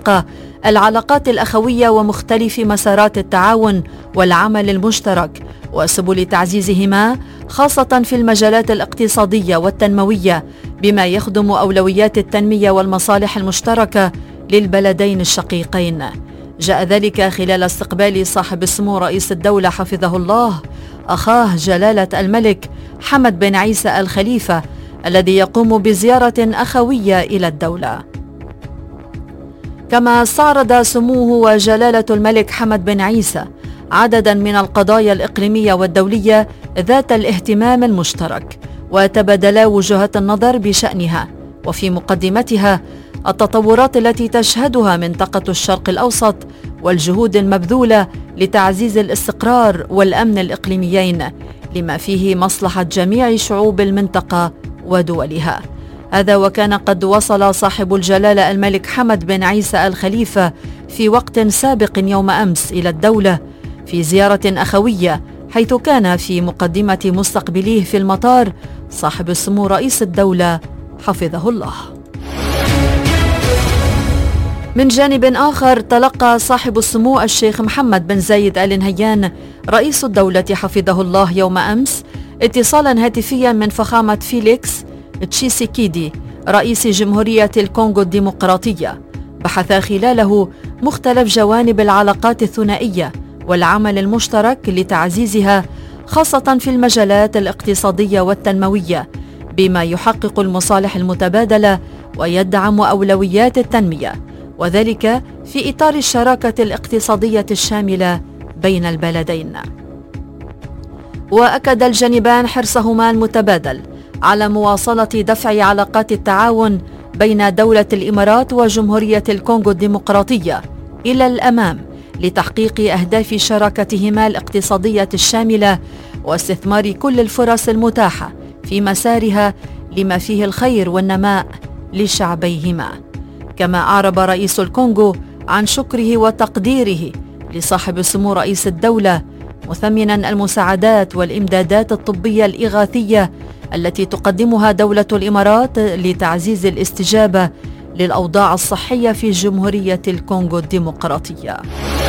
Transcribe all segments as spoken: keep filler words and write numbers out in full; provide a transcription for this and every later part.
المنطقة العلاقات الأخوية ومختلف مسارات التعاون والعمل المشترك وسبل تعزيزهما، خاصة في المجالات الاقتصادية والتنموية، بما يخدم أولويات التنمية والمصالح المشتركة للبلدين الشقيقين. جاء ذلك خلال استقبال صاحب السمو رئيس الدولة حفظه الله أخاه جلالة الملك حمد بن عيسى الخليفة، الذي يقوم بزيارة أخوية إلى الدولة. كما استعرض سموه وجلالة الملك حمد بن عيسى عددا من القضايا الإقليمية والدولية ذات الاهتمام المشترك، وتبادلا وجهات النظر بشأنها، وفي مقدمتها التطورات التي تشهدها منطقة الشرق الأوسط والجهود المبذولة لتعزيز الاستقرار والأمن الإقليميين، لما فيه مصلحة جميع شعوب المنطقة ودولها. هذا وكان قد وصل صاحب الجلالة الملك حمد بن عيسى الخليفة في وقت سابق يوم أمس إلى الدولة في زيارة أخوية، حيث كان في مقدمة مستقبليه في المطار صاحب السمو رئيس الدولة حفظه الله. من جانب آخر، تلقى صاحب السمو الشيخ محمد بن زايد آل نهيان رئيس الدولة حفظه الله يوم أمس اتصالا هاتفيا من فخامة فيليكس تشيسيكيدي رئيس جمهورية الكونغو الديمقراطية، بحث خلاله مختلف جوانب العلاقات الثنائية والعمل المشترك لتعزيزها، خاصة في المجالات الاقتصادية والتنموية، بما يحقق المصالح المتبادلة ويدعم أولويات التنمية، وذلك في إطار الشراكة الاقتصادية الشاملة بين البلدين. وأكد الجانبان حرصهما المتبادل على مواصلة دفع علاقات التعاون بين دولة الإمارات وجمهورية الكونغو الديمقراطية إلى الأمام لتحقيق أهداف شراكتهما الاقتصادية الشاملة واستثمار كل الفرص المتاحة في مسارها لما فيه الخير والنماء لشعبيهما. كما أعرب رئيس الكونغو عن شكره وتقديره لصاحب السمو رئيس الدولة، مثمنا المساعدات والإمدادات الطبية الإغاثية التي تقدمها دولة الإمارات لتعزيز الاستجابة للأوضاع الصحية في جمهورية الكونغو الديمقراطية.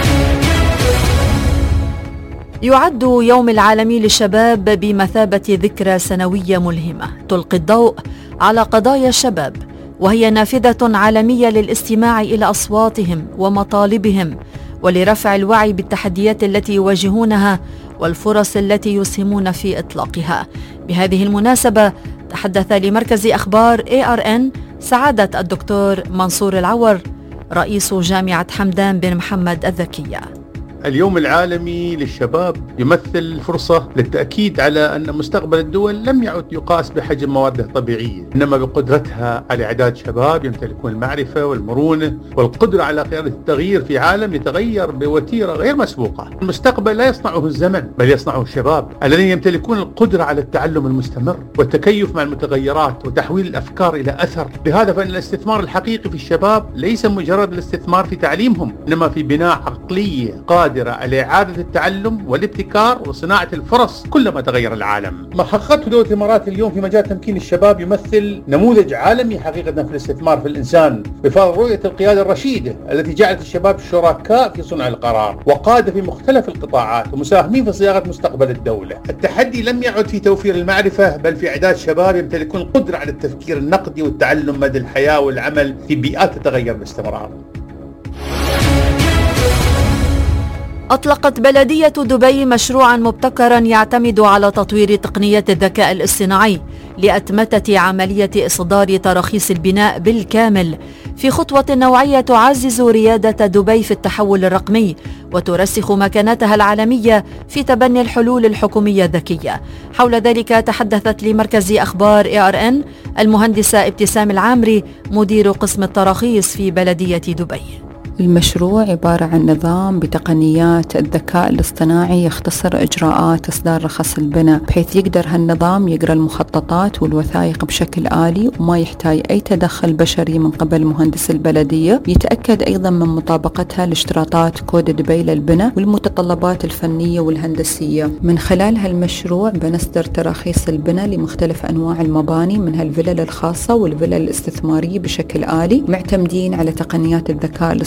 يعد يوم العالمي للشباب بمثابة ذكرى سنوية ملهمة تلقي الضوء على قضايا الشباب، وهي نافذة عالمية للاستماع إلى أصواتهم ومطالبهم، ولرفع الوعي بالتحديات التي يواجهونها والفرص التي يسهمون في إطلاقها. بهذه المناسبة تحدث لمركز أخبار إيه آر إن سعادة الدكتور منصور العور رئيس جامعة حمدان بن محمد الذكية. اليوم العالمي للشباب يمثل فرصة للتأكيد على أن مستقبل الدول لم يعد يقاس بحجم موارده الطبيعية، إنما بقدرتها على إعداد شباب يمتلكون المعرفة والمرونة والقدرة على قيادة التغيير في عالم يتغير بوتيرة غير مسبوقة. المستقبل لا يصنعه الزمن بل يصنعه الشباب الذين يمتلكون القدرة على التعلم المستمر والتكيف مع المتغيرات وتحويل الأفكار إلى أثر. لهذا فإن الاستثمار الحقيقي في الشباب ليس مجرد الاستثمار في تعليمهم، إنما في بناء عقلية قادرة على إعادة التعلم والابتكار وصناعة الفرص كلما تغير العالم. ما حققته دولة الإمارات اليوم في مجال تمكين الشباب يمثل نموذج عالمي حقيقة في الاستثمار في الإنسان، بفضل رؤية القيادة الرشيدة التي جعلت الشباب شركاء في صنع القرار وقادة في مختلف القطاعات ومساهمين في صياغة مستقبل الدولة. التحدي لم يعد في توفير المعرفة بل في إعداد شباب يمتلكون القدرة على التفكير النقدي والتعلم مدى الحياة والعمل في بيئات تتغير باستمرار. أطلقت بلدية دبي مشروعا مبتكرا يعتمد على تطوير تقنية الذكاء الاصطناعي لأتمتة عملية إصدار تراخيص البناء بالكامل، في خطوة نوعية تعزز ريادة دبي في التحول الرقمي وترسخ مكانتها العالمية في تبني الحلول الحكومية الذكية. حول ذلك تحدثت لمركز أخبار إيه آر إن المهندسة ابتسام العامري مدير قسم التراخيص في بلدية دبي. المشروع عبارة عن نظام بتقنيات الذكاء الاصطناعي يختصر إجراءات إصدار رخص البناء، بحيث يقدر هالنظام يقرأ المخططات والوثائق بشكل آلي وما يحتاج أي تدخل بشري من قبل مهندس البلدية. يتأكد أيضا من مطابقتها لاشتراطات كود دبي للبناء والمتطلبات الفنية والهندسية. من خلال هالمشروع بنصدر تراخيص البناء لمختلف أنواع المباني، من هالفلل الخاصة والفلل الاستثمارية بشكل آلي، معتمدين على تقنيات الذكاء